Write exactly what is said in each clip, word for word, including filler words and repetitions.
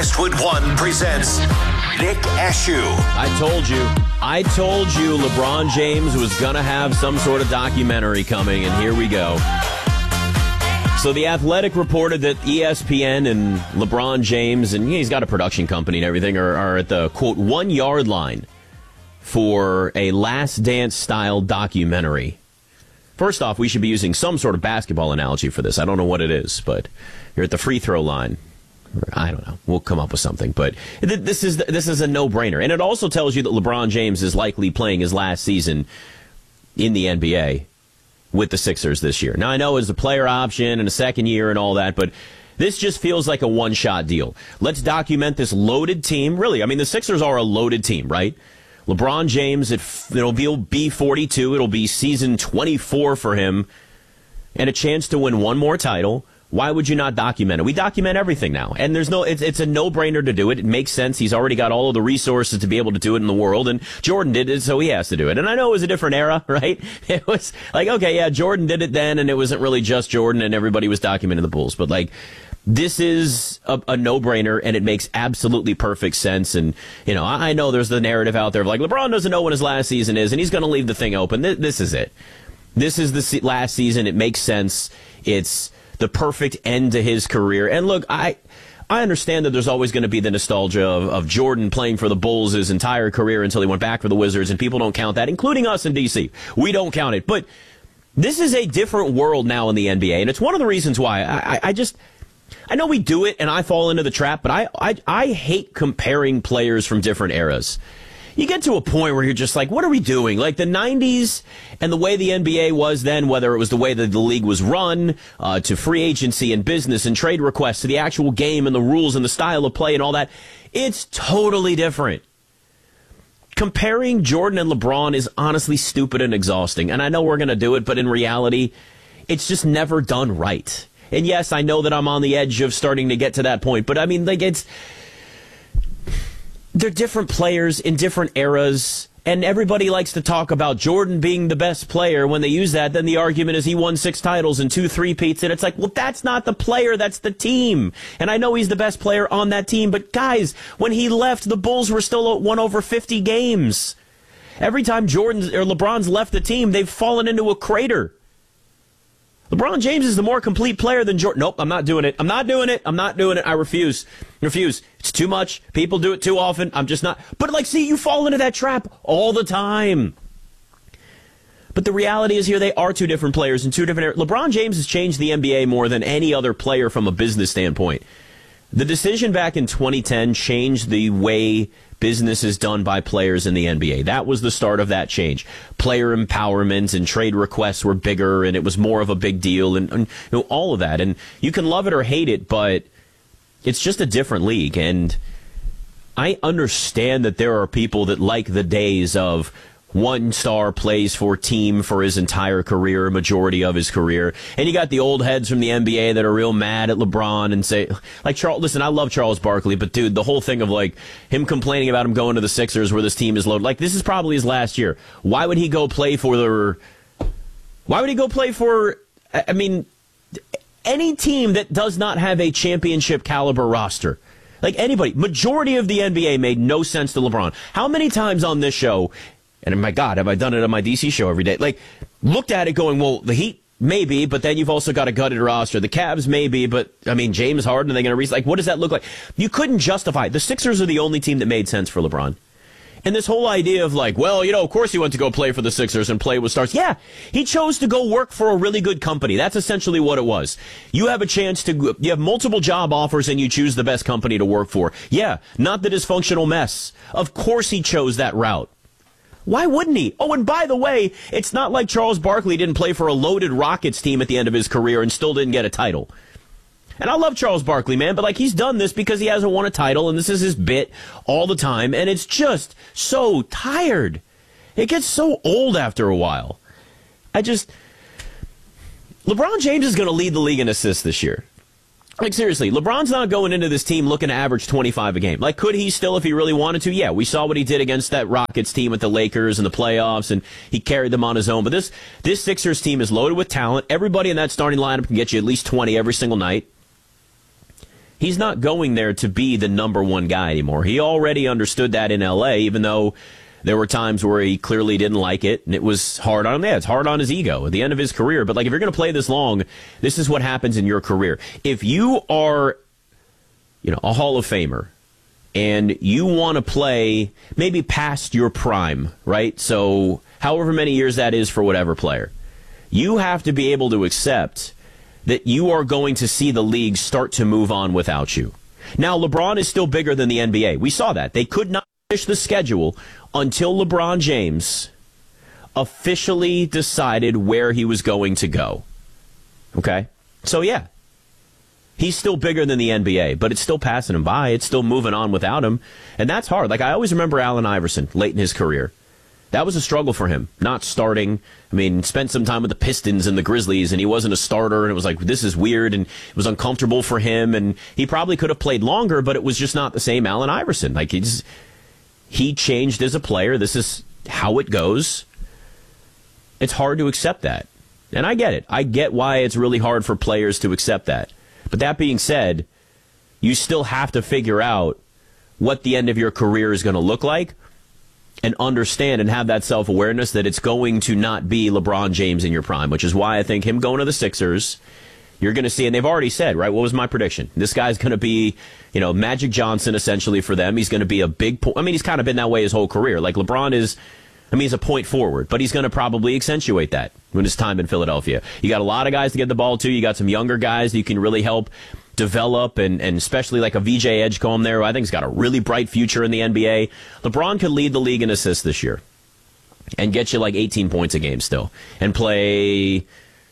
Westwood One presents Nick Ashew. I told you. I told you LeBron James was going to have some sort of documentary coming, and here we go. So The Athletic reported that E S P N and LeBron James, and he's got a production company and everything, are, are at the, quote, one-yard line for a Last Dance-style documentary. First off, we should be using some sort of basketball analogy for this. I don't know what it is, but you're at the free throw line. I don't know. We'll come up with something. But th- this is this is a no-brainer. And it also tells you that LeBron James is likely playing his last season in the N B A with the Sixers this year. Now, I know it's a player option and a second year and all that, but this just feels like a one-shot deal. Let's document this loaded team. Really, I mean, the Sixers are a loaded team, right? LeBron James, it, it'll be forty-two. It'll be season twenty-four for him and a chance to win one more title. Why would you not document it? We document everything now. And there's no, it's, it's a no-brainer to do it. It makes sense. He's already got all of the resources to be able to do it in the world. And Jordan did it, so he has to do it. And I know it was a different era, right? It was like, okay, yeah, Jordan did it then, and it wasn't really just Jordan, and everybody was documenting the Bulls. But, like, this is a, a no-brainer, and it makes absolutely perfect sense. And, you know, I, I know there's the narrative out there of, like, LeBron doesn't know when his last season is, and he's going to leave the thing open. This, this is it. This is the se- last season. It makes sense. It's the perfect end to his career. And look, I I understand that there's always going to be the nostalgia of, of Jordan playing for the Bulls his entire career until he went back for the Wizards, and people don't count that, including us in D C. We don't count it. But this is a different world now in the N B A, and it's one of the reasons why I, I, I just... I know we do it, and I fall into the trap, but I, I I hate comparing players from different eras. You get to a point where you're just like, what are we doing? Like the nineties and the way the N B A was then, whether it was the way that the league was run, uh, to free agency and business and trade requests, to the actual game and the rules and the style of play and all that, it's totally different. Comparing Jordan and LeBron is honestly stupid and exhausting. And I know we're going to do it, but in reality, it's just never done right. And yes, I know that I'm on the edge of starting to get to that point, but I mean, like, it's... They're different players in different eras, and everybody likes to talk about Jordan being the best player. When they use that, then the argument is he won six titles and two three-peats, and it's like, well, that's not the player, that's the team. And I know he's the best player on that team, but guys, when he left, the Bulls were still won over fifty games. Every time Jordan or LeBron's left the team, they've fallen into a crater. LeBron James is the more complete player than Jordan. Nope, I'm not doing it. I'm not doing it. I'm not doing it. I refuse. Refuse. It's too much. People do it too often. I'm just not. But, like, see, you fall into that trap all the time. But the reality is here they are two different players in two different areas. LeBron James has changed the N B A more than any other player from a business standpoint. The decision back in twenty ten changed the way business is done by players in the N B A. That was the start of that change. Player empowerment and trade requests were bigger, and it was more of a big deal, and, and you know, all of that. And you can love it or hate it, but it's just a different league. And I understand that there are people that like the days of one star plays for team for his entire career, majority of his career. And you got the old heads from the N B A that are real mad at LeBron and say, like, Charles, listen, I love Charles Barkley, but dude, the whole thing of like him complaining about him going to the Sixers where this team is loaded, like, this is probably his last year. Why would he go play for the, why would he go play for, I mean, any team that does not have a championship caliber roster? Like anybody, majority of the N B A made no sense to LeBron. How many times on this show, and my God, have I done it on my D C show every day? Like, looked at it going, well, the Heat, maybe, but then you've also got a gutted roster. The Cavs, maybe, but, I mean, James Harden, are they going to re- Like, what does that look like? You couldn't justify it. The Sixers are the only team that made sense for LeBron. And this whole idea of like, well, you know, of course he went to go play for the Sixers and play with stars. Yeah, he chose to go work for a really good company. That's essentially what it was. You have a chance to, you have multiple job offers and you choose the best company to work for. Yeah, not the dysfunctional mess. Of course he chose that route. Why wouldn't he? Oh, and by the way, it's not like Charles Barkley didn't play for a loaded Rockets team at the end of his career and still didn't get a title. And I love Charles Barkley, man, but like he's done this because he hasn't won a title, and this is his bit all the time, and it's just so tired. It gets so old after a while. I just... LeBron James is going to lead the league in assists this year. Like, seriously, LeBron's not going into this team looking to average twenty-five a game. Like, could he still if he really wanted to? Yeah, we saw what he did against that Rockets team with the Lakers in the playoffs, and he carried them on his own. But this this Sixers team is loaded with talent. Everybody in that starting lineup can get you at least twenty every single night. He's not going there to be the number one guy anymore. He already understood that in L A, even though there were times where he clearly didn't like it, and it was hard on him. Yeah, it's hard on his ego at the end of his career. But, like, if you're going to play this long, this is what happens in your career. If you are, you know, a Hall of Famer, and you want to play maybe past your prime, right? So however many years that is for whatever player, you have to be able to accept that you are going to see the league start to move on without you. Now, LeBron is still bigger than the N B A. We saw that. They could not finish the schedule until LeBron James officially decided where he was going to go. Okay? So, yeah. He's still bigger than the N B A, but it's still passing him by. It's still moving on without him. And that's hard. Like, I always remember Allen Iverson late in his career. That was a struggle for him, not starting. I mean, spent some time with the Pistons and the Grizzlies, and he wasn't a starter, and it was like, this is weird, and it was uncomfortable for him, and he probably could have played longer, but it was just not the same Allen Iverson. Like, he's, he changed as a player. This is how it goes. It's hard to accept that. And I get it. I get why it's really hard for players to accept that. But that being said, you still have to figure out what the end of your career is going to look like and understand and have that self-awareness that it's going to not be LeBron James in your prime, which is why I think him going to the Sixers, you're going to see, and they've already said, right, what was my prediction? This guy's going to be, you know, Magic Johnson essentially for them. He's going to be a big point. I mean, he's kind of been that way his whole career. Like, LeBron is, I mean, he's a point forward, but he's going to probably accentuate that when his time in Philadelphia. You got a lot of guys to get the ball to. You got some younger guys that you can really help develop, and, and especially like a V J Edgecombe there, who I think has got a really bright future in the N B A. LeBron could lead the league in assists this year and get you like eighteen points a game still and play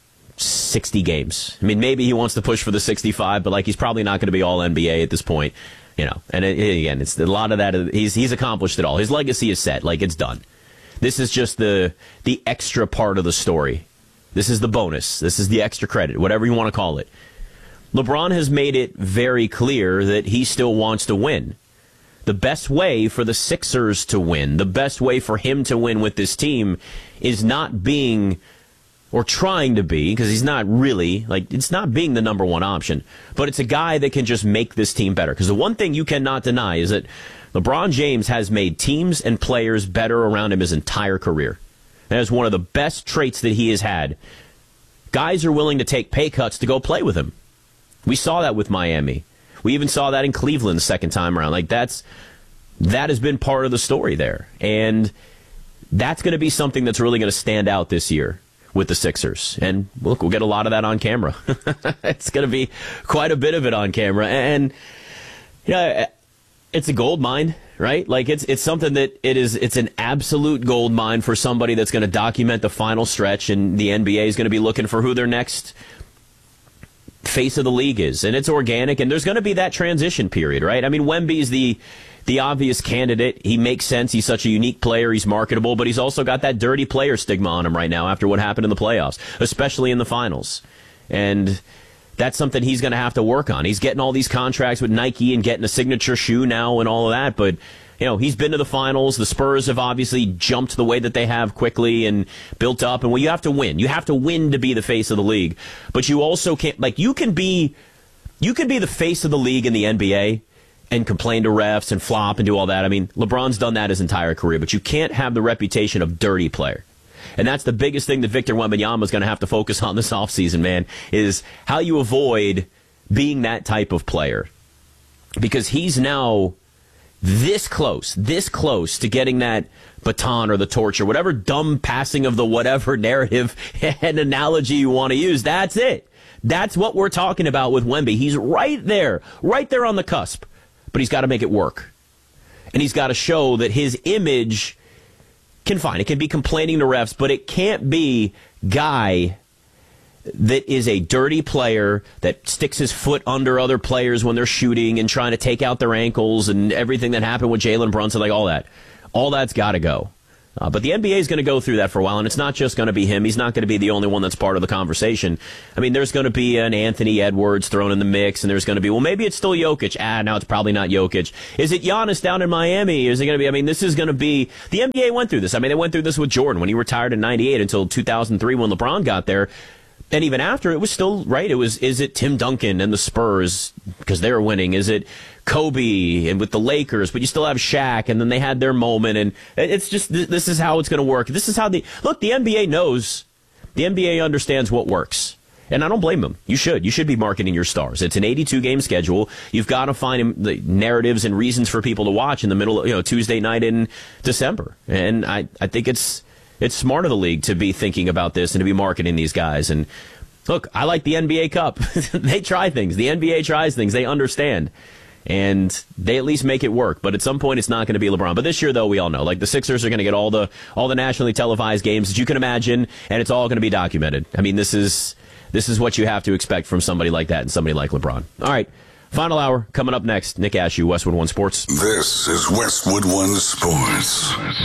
sixty games. I mean, maybe he wants to push for the sixty-five, but like he's probably not going to be all N B A at this point, you know. And it, again, it's a lot of that. He's he's accomplished it all. His legacy is set. Like, it's done. This is just the the extra part of the story. This is the bonus. This is the extra credit, whatever you want to call it. LeBron has made it very clear that he still wants to win. The best way for the Sixers to win, the best way for him to win with this team is not being, or trying to be, because he's not really, like, it's not being the number one option, but it's a guy that can just make this team better. Because the one thing you cannot deny is that LeBron James has made teams and players better around him his entire career. That is one of the best traits that he has had. Guys are willing to take pay cuts to go play with him. We saw that with Miami. We even saw that in Cleveland the second time around. Like, that's that has been part of the story there. And that's going to be something that's really going to stand out this year with the Sixers. And look, we'll get a lot of that on camera. It's going to be quite a bit of it on camera. And, you know, it's a gold mine, right? Like, it's it's something that it is, it's an absolute gold mine for somebody that's going to document the final stretch, and the N B A is going to be looking for who their next face of the league is. And it's organic, and there's going to be that transition period, right? I mean, Wemby's the the obvious candidate. He makes sense. He's such a unique player. He's marketable, but he's also got that dirty player stigma on him right now after what happened in the playoffs, especially in the finals. And that's something he's going to have to work on. He's getting all these contracts with Nike and getting a signature shoe now and all of that, but you know, he's been to the finals. The Spurs have obviously jumped the way that they have quickly and built up. And well, you have to win. You have to win to be the face of the league. But you also can't, like, you can be, you can be the face of the league in the N B A and complain to refs and flop and do all that. I mean, LeBron's done that his entire career, but you can't have the reputation of dirty player. And that's the biggest thing that Victor Wembanyama is going to have to focus on this offseason, man, is how you avoid being that type of player. Because he's now this close, this close to getting that baton or the torch or whatever dumb passing of the whatever narrative and analogy you want to use. That's it. That's what we're talking about with Wemby. He's right there, right there on the cusp. But he's got to make it work. And he's got to show that his image can fine. It can be complaining to refs, but it can't be guy that is a dirty player that sticks his foot under other players when they're shooting and trying to take out their ankles and everything that happened with Jalen Brunson, like all that. All that's got to go. Uh, but the N B A is going to go through that for a while, and it's not just going to be him. He's not going to be the only one that's part of the conversation. I mean, there's going to be an Anthony Edwards thrown in the mix, and there's going to be, well, maybe it's still Jokic. Ah, now it's probably not Jokic. Is it Giannis down in Miami? Is it going to be, I mean, this is going to be, the N B A went through this. I mean, they went through this with Jordan when he retired in ninety-eight until two thousand three when LeBron got there. And even after, it was still, right, it was, is it Tim Duncan and the Spurs because they were winning? Is it Kobe and with the Lakers? But you still have Shaq, and then they had their moment. And it's just, this is how it's going to work. This is how the, look, the N B A knows, the N B A understands what works. And I don't blame them. You should. You should be marketing your stars. It's an eighty-two game schedule. You've got to find the narratives and reasons for people to watch in the middle of, you know, Tuesday night in December. And I, I think it's, it's smart of the league to be thinking about this and to be marketing these guys. And look, I like the N B A Cup. They try things. The N B A tries things. They understand. And they at least make it work. But at some point, it's not going to be LeBron. But this year, though, we all know, like, the Sixers are going to get all the all the nationally televised games that you can imagine, and it's all going to be documented. I mean, this is this is what you have to expect from somebody like that and somebody like LeBron. All right, final hour coming up next. Nick Ashew, Westwood One Sports. This is Westwood One Sports.